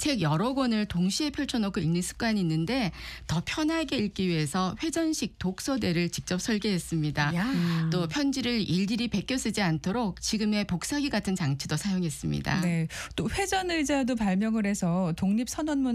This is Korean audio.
책 여러 권을 동시에 펼쳐놓고 읽는 습관이 있는데 더 편하게 읽기 위해서 회전식 독서대를 직접 설계했습니다. 야. 또 편지를 일일이 베껴 쓰지 않도록 지금의 복사기 같은 장치도 사용했습니다. 네. 또 회전 의자도 발명을 해서 독립 선언문